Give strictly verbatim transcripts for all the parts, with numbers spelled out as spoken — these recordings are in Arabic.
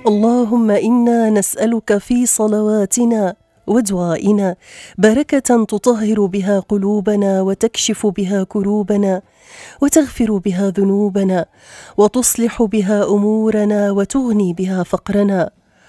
اللهم إنا نسألك في صلواتنا ودعائنا بركة تطهر بها قلوبنا وتكشف بها كروبنا وتغفر بها ذنوبنا وتصلح بها أمورنا وتغني بها فقرنا.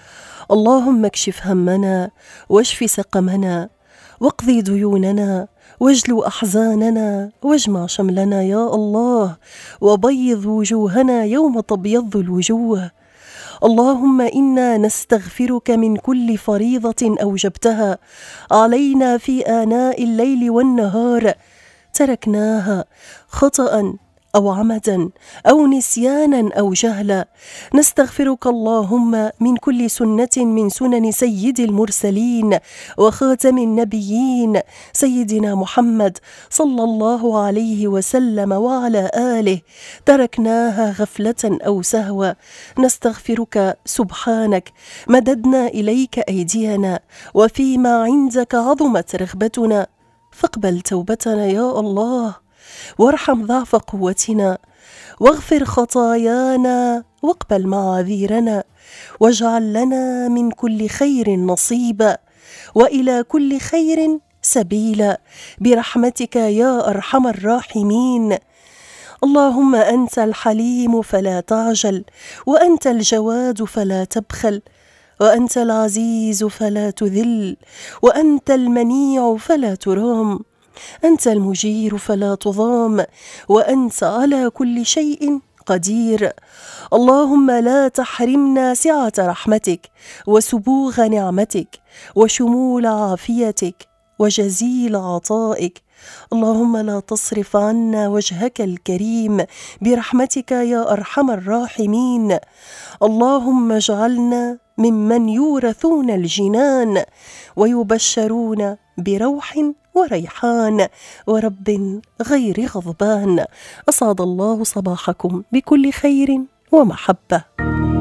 اللهم اكشف همنا واشف سقمنا واقضي ديوننا واجلو أحزاننا واجمع شملنا يا الله، وبيض وجوهنا يوم تبيض الوجوه. اللهم إنا نستغفرك من كل فريضة أوجبتها علينا في آناء الليل والنهار تركناها خطأ أو عمدا أو نسيانا أو جهلا. نستغفرك اللهم من كل سنة من سنن سيد المرسلين وخاتم النبيين سيدنا محمد صلى الله عليه وسلم وعلى آله تركناها غفلة أو سهوا. نستغفرك سبحانك مددنا إليك أيدينا وفيما عندك عظمت رغبتنا، فاقبل توبتنا يا الله، وارحم ضعف قوتنا، واغفر خطايانا، واقبل معاذيرنا، واجعل لنا من كل خير نصيبا وإلى كل خير سبيلا برحمتك يا أرحم الراحمين. اللهم أنت الحليم فلا تعجل، وأنت الجواد فلا تبخل، وأنت العزيز فلا تذل، وأنت المنيع فلا ترام، أنت المجير فلا تضام، وأنت على كل شيء قدير. اللهم لا تحرمنا سعة رحمتك وسبوغ نعمتك وشمول عافيتك وجزيل عطائك. اللهم لا تصرف عنا وجهك الكريم برحمتك يا أرحم الراحمين. اللهم اجعلنا ممن يورثون الجنان ويبشرون بروح وريحان ورب غير غضبان. أسعد الله صباحكم بكل خير ومحبة.